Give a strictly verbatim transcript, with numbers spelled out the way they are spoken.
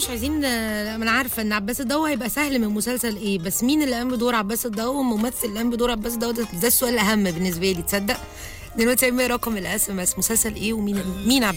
مش عايزين. لا، ما انا عارفه ان عباس الضو هيبقى سهل من مسلسل ايه، بس مين اللي قام بدور عباس الضو والممثل اللي قام بدور عباس الضو؟ ده, ده السؤال الاهم بالنسبه لي تصدق. اتنين وتسعين رقم الاس ام اس، مسلسل ايه ومين مين